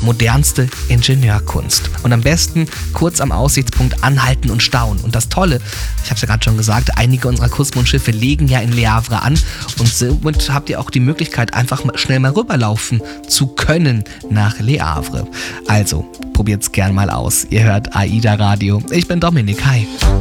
modernste Ingenieurkunst. Und am besten kurz am Aussichtspunkt anhalten und staunen. Und das Tolle, ich habe es ja gerade schon gesagt, einige unserer Kusmund-Schiffe legen ja in Le Havre an und somit habt ihr auch die Möglichkeit, einfach schnell mal rüberlaufen zu können nach Le Havre. Also, probiert's gern mal aus. Ihr hört AIDA Radio. Ich bin Dominik. Hi.